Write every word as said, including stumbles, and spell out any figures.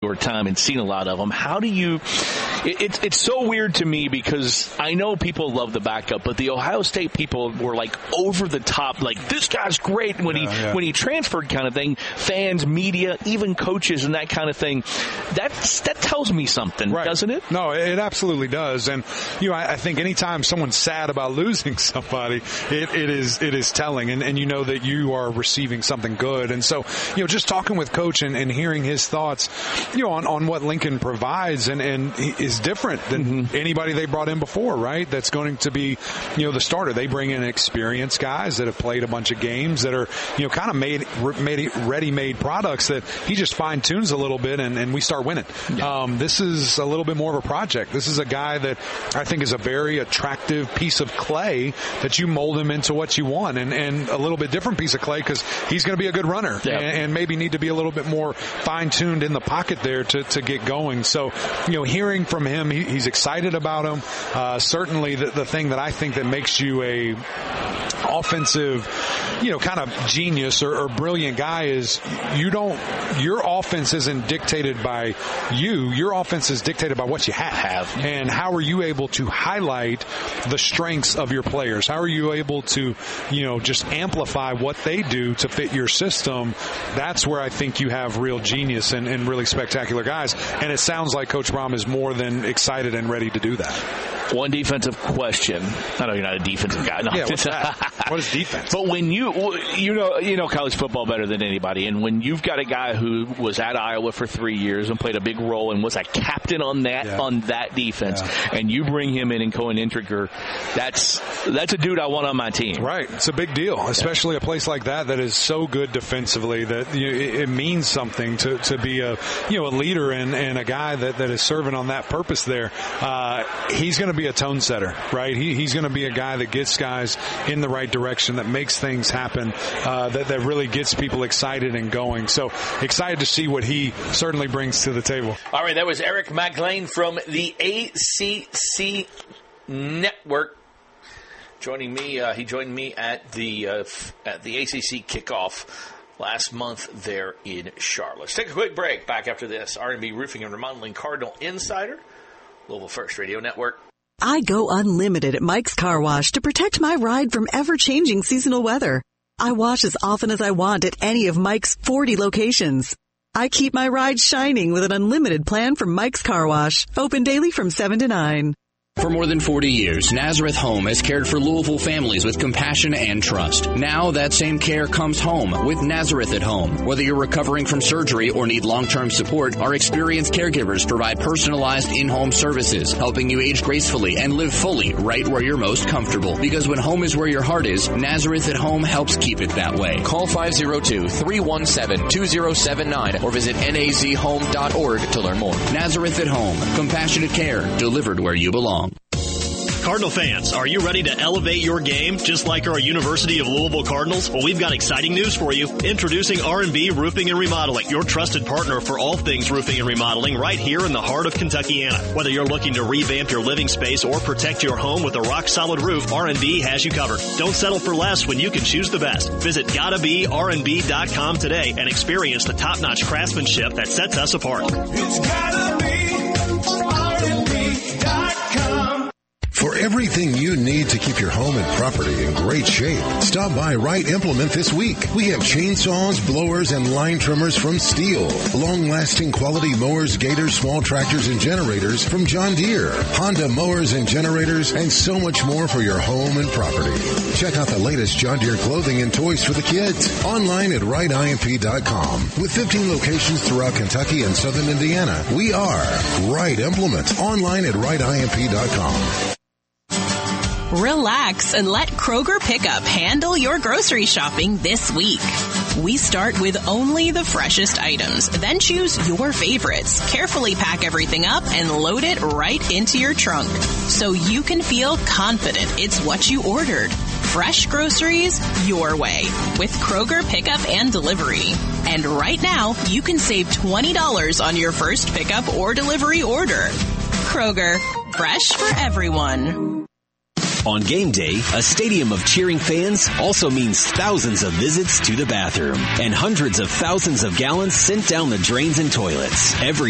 your time and seen a lot of them. How do you it, it, it's so weird to me because I know people love the backup, but the Ohio State people were like over the top, like this guy's great when yeah, he yeah. when he transferred kind of thing. Fans, media, even coaches and that kind of thing. That's that tells me something, right. doesn't it? No, it absolutely does. And you know, I, I think anytime someone's sad about losing somebody, it, it is it is telling, and, and you know that you are receiving something good. And so, you know, just talking with Coach and, and hearing his thoughts, you know, on, on what Lincoln provides and, and is different than mm-hmm. anybody they brought in before, right? That's going to be, you know, the starter. They bring in experienced guys that have played a bunch of games that are, you know, kind of made, made ready-made products that he just fine-tunes a little bit and, and we start winning. Yeah. Um, this is a little bit more of a project. This is a guy that I think is a very attractive piece of clay that you mold him into what you want, and, and a little bit different piece of clay because he's going to be a good runner yeah. and, and maybe need to be a little bit more fine-tuned in the pocket there to, to get going. So, you know, hearing from him, he, he's excited about him. Uh, certainly the, the thing that I think that makes you a offensive, you know, kind of genius or, or brilliant guy is you don't, your offense isn't dictated by you. Your offense is dictated by what you have. And how are you able to highlight the strengths of your players? How are you able to, you know, just amplify what they do to fit your system? That's where I think you have real genius and, and really spectacular guys. And it sounds like Coach Brohm is more than excited and ready to do that. One defensive question. I know you're not a defensive guy. No. Yeah, what's that? What is defense? But when you, you know, you know college football better than anybody, and when you've got a guy who was at Iowa for three years and played a big role and was a captain on that yeah. on that defense, yeah. and you bring him in and Cohen Intriger, that's that's a dude I want on my team. Right, it's a big deal, especially yeah. a place like that that is so good defensively that you know, it, it means something to to be a you know a leader and, and a guy that, that is serving on that purpose there. Uh, he's going to be a tone setter, right? He, he's going to be a guy that gets guys in the right direction, that makes things happen, uh, that, that really gets people excited and going. So excited to see what he certainly brings to the table. All right, that was Eric McLean from the A C C Network. Joining me, uh, he joined me at the uh, f- at the A C C kickoff last month there in Charlotte. Let's take a quick break. Back after this, R and B Roofing and Remodeling Cardinal Insider, Louisville First Radio Network. I go unlimited at Mike's Car Wash to protect my ride from ever-changing seasonal weather. I wash as often as I want at any of Mike's forty locations. I keep my ride shining with an unlimited plan from Mike's Car Wash, open daily from seven to nine. For more than forty years, Nazareth Home has cared for Louisville families with compassion and trust. Now that same care comes home with Nazareth at Home. Whether you're recovering from surgery or need long-term support, our experienced caregivers provide personalized in-home services, helping you age gracefully and live fully right where you're most comfortable. Because when home is where your heart is, Nazareth at Home helps keep it that way. Call five oh two, three one seven, two oh seven nine or visit N A Z home dot org to learn more. Nazareth at Home. Compassionate care delivered where you belong. Cardinal fans, are you ready to elevate your game just like our University of Louisville Cardinals? Well, we've got exciting news for you. Introducing R and B Roofing and Remodeling, your trusted partner for all things roofing and remodeling right here in the heart of Kentuckiana. Whether you're looking to revamp your living space or protect your home with a rock-solid roof, R and B has you covered. Don't settle for less when you can choose the best. Visit gotta be R and B dot com today and experience the top-notch craftsmanship that sets us apart. It's gotta be R and B dot com. For everything you need to keep your home and property in great shape, stop by Wright Implement this week. We have chainsaws, blowers, and line trimmers from Steel, long-lasting quality mowers, gators, small tractors, and generators from John Deere, Honda mowers and generators, and so much more for your home and property. Check out the latest John Deere clothing and toys for the kids online at Wright I M P dot com. With fifteen locations throughout Kentucky and southern Indiana, we are Wright Implement online at Wright I M P dot com. Relax and let Kroger Pickup handle your grocery shopping this week. We start with only the freshest items, then choose your favorites, carefully pack everything up, and load it right into your trunk so you can feel confident it's what you ordered. Fresh groceries your way with Kroger Pickup and Delivery. And right now, you can save twenty dollars on your first pickup or delivery order. Kroger, fresh for everyone. On game day, a stadium of cheering fans also means thousands of visits to the bathroom and hundreds of thousands of gallons sent down the drains and toilets. Every